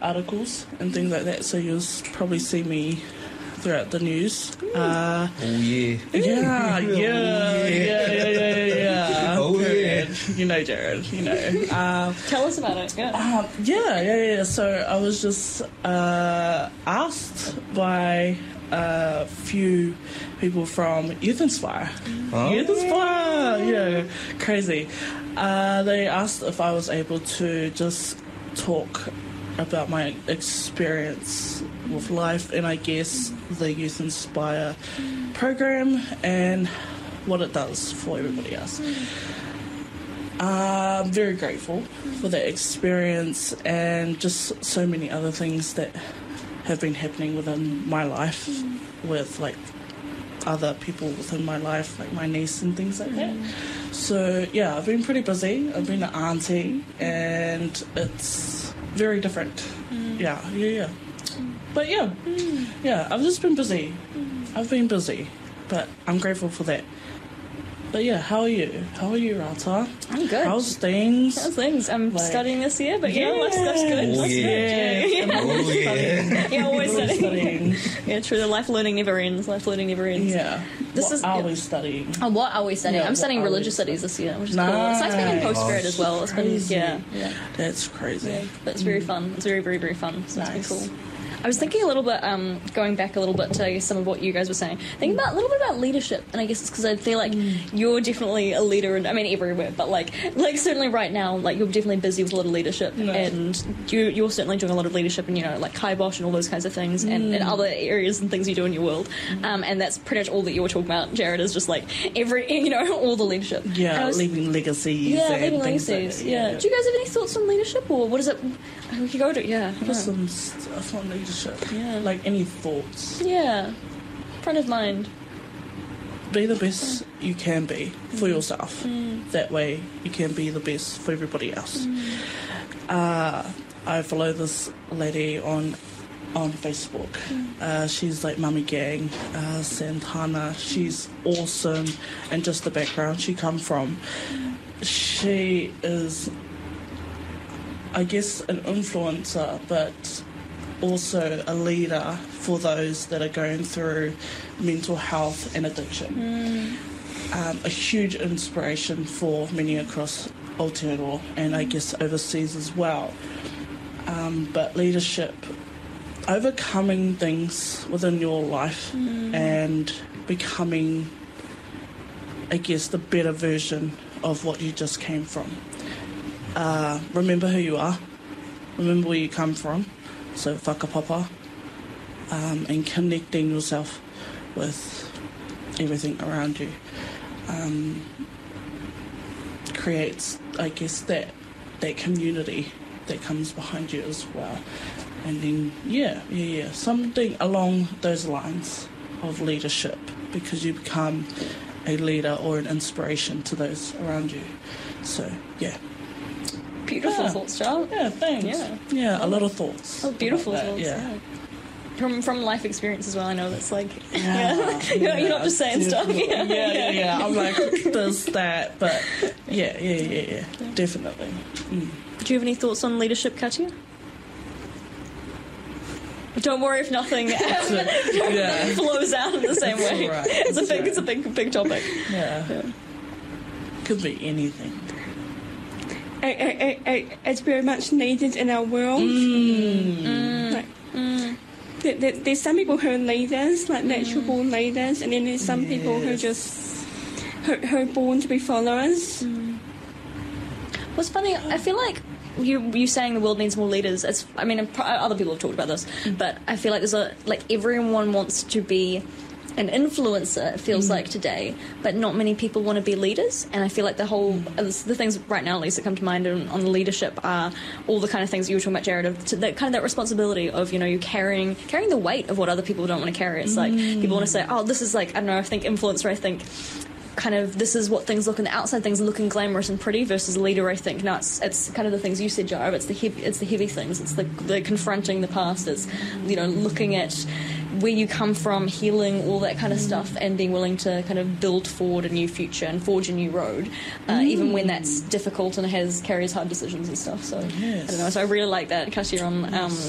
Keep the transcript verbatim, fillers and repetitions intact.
articles and things like that, so you'll s- probably see me throughout the news. Uh, Oh yeah. yeah, yeah, yeah, yeah, yeah, yeah, yeah. Oh, yeah. Jared. You know Jared, you know. Um, Tell us about it. Yeah. um, yeah, yeah, yeah. So I was just uh, asked by a few people from Youth Inspire. Oh. Youth Inspire, yeah, crazy. Uh, they asked if I was able to just talk about my experience with life and I guess the Youth Inspire program and what it does for everybody else. Uh, I'm very grateful for that experience and just so many other things that have been happening within my life with like other people within my life, like my niece and things like that. So yeah, I've been pretty busy. I've been an auntie and it's very different. Yeah, yeah, yeah. But yeah, yeah, I've just been busy. I've been busy, but I'm grateful for that. But yeah, how are you? How are you, Rata? I'm good. How's things? How's things? I'm Like- studying this year, but yeah, that's, that's good. Oh, That's yeah. good. I'm Yeah, always Oh, yeah. studying. yeah, always Always studying. studying. Yeah, true. The life learning never ends. Life learning never ends. Yeah. This what is- are yeah. we studying? Oh, what are we studying? Yeah, I'm what studying are religious we studies this year, which is cool. It's nice being in Nice. postgrad as well. It's been, Crazy. yeah, yeah. That's crazy. Yeah, that's very fun. It's very, very, very fun. So Nice. it's been cool. I was thinking a little bit, um, going back a little bit to I guess, some of what you guys were saying, thinking about a little bit about leadership, and I guess it's because I feel like you're definitely a leader, and I mean everywhere, but like, like certainly right now, like you're definitely busy with a lot of leadership, Yeah. and you, you're certainly doing a lot of leadership, and you know, like Kibosh and all those kinds of things, and, and other areas and things you do in your world, um, and that's pretty much all that you were talking about, Jared, is just like every, you know, all the leadership. And Yeah, I was- leaving legacies. yeah, and leaving things legacies. Like that. yeah. Do you guys have any thoughts on leadership, or what is it? We could go to yeah. What are some stuff on leadership? Yeah. Like any thoughts? Yeah, front of mind. Be the best you can be for Mm. yourself. That way you can be the best for everybody else. Uh, I follow this lady on on Facebook. Uh, she's like Mummy Gang, uh, Santana. She's awesome, and just the background she come from. She is, I guess, an influencer, but also a leader for those that are going through mental health and addiction. Um, a huge inspiration for many across Aotearoa and I guess overseas as well. Um, but leadership, overcoming things within your life and becoming, I guess, the better version of what you just came from. Uh, remember who you are. Remember where you come from. So whakapapa. Um, and connecting yourself with everything around you. Um, creates, I guess, that that community that comes behind you as well. And then, yeah, yeah, yeah, something along those lines of leadership, because you become a leader or an inspiration to those around you. So, yeah. Beautiful Yeah. thoughts, Charles. Yeah, thanks. Yeah. Yeah, a lot of thoughts. Oh, beautiful about that, thoughts. yeah. Yeah. From from life experience as well. I know that's like Yeah, yeah. you're, you're not just saying stuff. definitely. Yeah, yeah, yeah, yeah. I'm like this, that, but yeah, yeah, yeah, yeah, definitely. Mm. Do you have any thoughts on leadership, Katia? Don't worry if nothing Yeah, flows out in the same It's way. all right. It's a It's big, all it's a big, big topic. yeah. Yeah. Could be anything. I, I, I, I, it's very much needed in our world. Mm. Like, there, there, there's some people who are leaders, like natural born leaders, and then there's some people who Yes. just who, who are born to be followers. What's funny, I feel like you you saying the world needs more leaders. It's, I mean, pro- other people have talked about this, but I feel like there's a like everyone wants to be an influencer. It feels like today, but not many people want to be leaders. And I feel like the whole the things right now, at least, that come to mind on, on the leadership are all the kind of things you were talking about, Jared. Of to that kind of that responsibility of you know you carrying carrying the weight of what other people don't want to carry. It's like people want to say, oh, this is like I don't know. I think influencer. I think. Kind of this is what things look on the outside, things looking glamorous and pretty, versus leader. I think no, it's, it's kind of the things you said, Jar. It's the heavy, it's the heavy things. It's the, the confronting the past. It's you know looking at where you come from, healing all that kind of stuff, and being willing to kind of build forward a new future and forge a new road, uh, even when that's difficult and has carries hard decisions and stuff. So Yes. I don't know. So I really like that, Kasia, on um,